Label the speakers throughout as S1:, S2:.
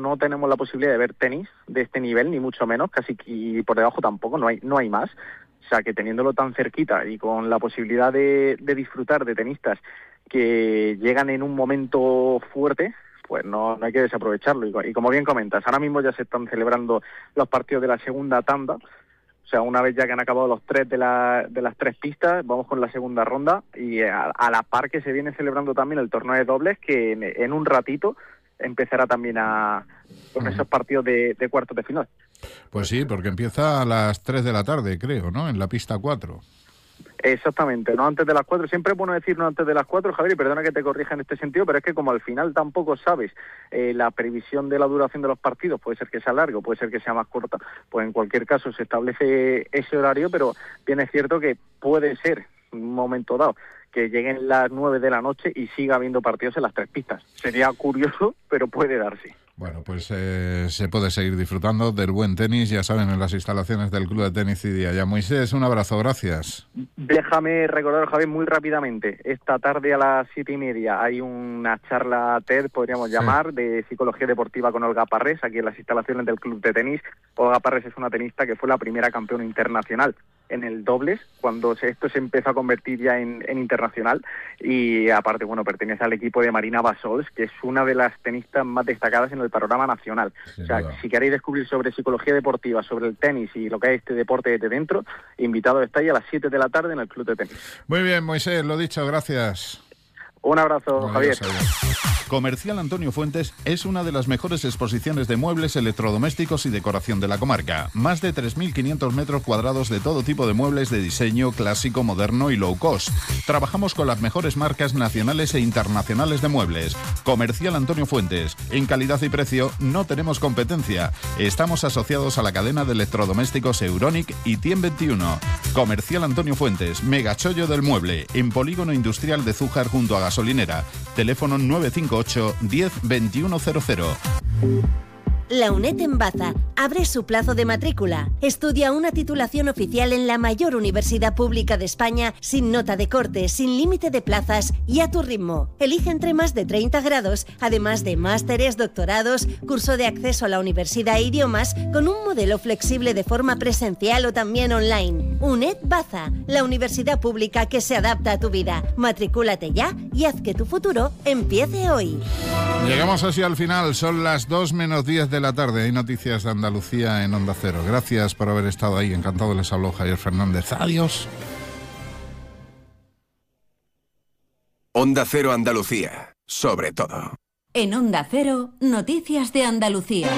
S1: no tenemos la posibilidad de ver tenis de este nivel, ni mucho menos, casi y por debajo tampoco, no hay más. O sea, que teniéndolo tan cerquita y con la posibilidad de disfrutar de tenistas que llegan en un momento fuerte, pues no hay que desaprovecharlo. Y como bien comentas, ahora mismo ya se están celebrando los partidos de la segunda tanda. O sea, una vez ya que han acabado los 3 de las 3 pistas, vamos con la segunda ronda y a la par que se viene celebrando también el torneo de dobles, que en un ratito empezará también con esos partidos de cuartos de final.
S2: Pues sí, porque empieza a las 3 de la tarde, creo, ¿no? En la pista 4.
S1: Exactamente, no antes de las 4. Siempre es bueno decir no antes de las 4, Javier, y perdona que te corrija en este sentido, pero es que como al final tampoco sabes la previsión de la duración de los partidos, puede ser que sea largo, puede ser que sea más corta, pues en cualquier caso se establece ese horario, pero bien es cierto que puede ser en un momento dado que lleguen las 9 de la noche y siga habiendo partidos en las 3 pistas. Sería curioso, pero puede darse.
S2: Bueno, pues se puede seguir disfrutando del buen tenis, ya saben, en las instalaciones del Club de Tenis Cidiaya. Moisés, un abrazo, gracias.
S1: Déjame recordar, Javier, muy rápidamente, esta tarde a las 7:30 hay una charla TED, podríamos llamar, de psicología deportiva con Olga Parrés, aquí en las instalaciones del Club de Tenis. Olga Parrés es una tenista que fue la primera campeona internacional en el dobles, cuando esto se empezó a convertir ya en internacional, y aparte, bueno, pertenece al equipo de Marina Basols, que es una de las tenistas más destacadas en el panorama nacional. O sea, si queréis descubrir sobre psicología deportiva, sobre el tenis y lo que es este deporte desde dentro, invitado estáis a las 7 de la tarde en el Club de Tenis.
S2: Muy bien, Moisés, lo dicho, gracias.
S1: Un abrazo, Javier.
S3: Comercial Antonio Fuentes es una de las mejores exposiciones de muebles, electrodomésticos y decoración de la comarca. Más de 3.500 metros cuadrados de todo tipo de muebles de diseño clásico, moderno y low cost. Trabajamos con las mejores marcas nacionales e internacionales de muebles. Comercial Antonio Fuentes. En calidad y precio no tenemos competencia. Estamos asociados a la cadena de electrodomésticos Euronic y Tiem 21. Comercial Antonio Fuentes, megachollo del mueble, en Polígono Industrial de Zújar junto a gasolinera. Teléfono 958 10 2100.
S4: La UNED en Baza abre su plazo de matrícula. Estudia una titulación oficial en la mayor universidad pública de España, sin nota de corte, sin límite de plazas y a tu ritmo. Elige entre más de 30 grados, además de másteres, doctorados, curso de acceso a la universidad e idiomas, con un modelo flexible de forma presencial o también online. UNED Baza, la universidad pública que se adapta a tu vida. Matricúlate ya y haz que tu futuro empiece hoy.
S2: Llegamos así al final, son las 2 menos 10 de la tarde. Hay noticias de Andalucía en Onda Cero. Gracias por haber estado ahí. Encantado, les habló Javier Fernández. Adiós.
S5: Onda Cero Andalucía, sobre todo.
S6: En Onda Cero, noticias de Andalucía.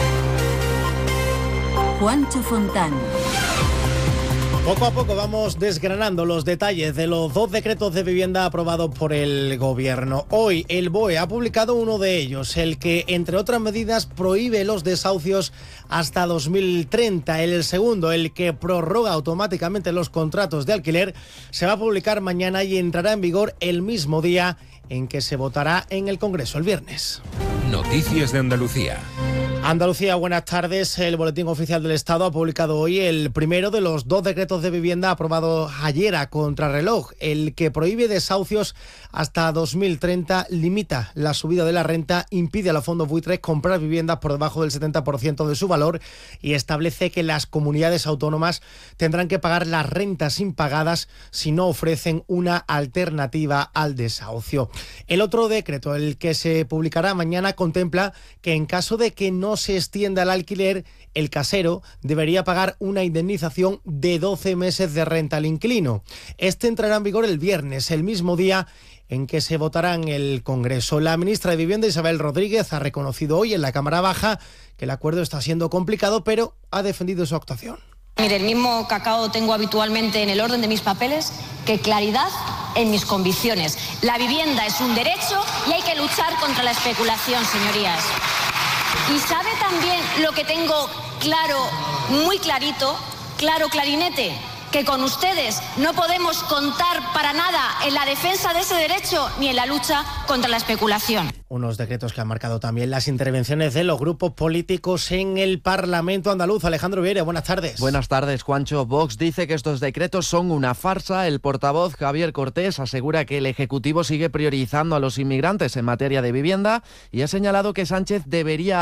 S6: Juancho Fontán.
S7: Poco a poco vamos desgranando los detalles de los 2 decretos de vivienda aprobados por el Gobierno. Hoy el BOE ha publicado uno de ellos, el que, entre otras medidas, prohíbe los desahucios hasta 2030. El segundo, el que prorroga automáticamente los contratos de alquiler, se va a publicar mañana y entrará en vigor el mismo día en que se votará en el Congreso, el viernes.
S8: Noticias de Andalucía.
S7: Andalucía, buenas tardes. El Boletín Oficial del Estado ha publicado hoy el primero de los 2 decretos de vivienda aprobados ayer a contrarreloj. El que prohíbe desahucios hasta 2030, limita la subida de la renta, impide a los fondos buitres comprar viviendas por debajo del 70% de su valor y establece que las comunidades autónomas tendrán que pagar las rentas impagadas si no ofrecen una alternativa al desahucio. El otro decreto, el que se publicará mañana, contempla que en caso de que no se extienda el alquiler, el casero debería pagar una indemnización de 12 meses de renta al inquilino. Este entrará en vigor el viernes, el mismo día en que se votará en el Congreso. La ministra de Vivienda, Isabel Rodríguez, ha reconocido hoy en la Cámara Baja que el acuerdo está siendo complicado, pero ha defendido su actuación.
S9: Mire, el mismo cacao tengo habitualmente en el orden de mis papeles que claridad en mis convicciones. La vivienda es un derecho y hay que luchar contra la especulación, señorías. Y sabe también lo que tengo claro, muy clarito, claro, clarinete, que con ustedes no podemos contar para nada en la defensa de ese derecho ni en la lucha contra la especulación.
S7: Unos decretos que han marcado también las intervenciones de los grupos políticos en el Parlamento andaluz. Alejandro Viera, buenas tardes.
S10: Buenas tardes, Juancho. Vox dice que estos decretos son una farsa. El portavoz Javier Cortés asegura que el Ejecutivo sigue priorizando a los inmigrantes en materia de vivienda y ha señalado que Sánchez debería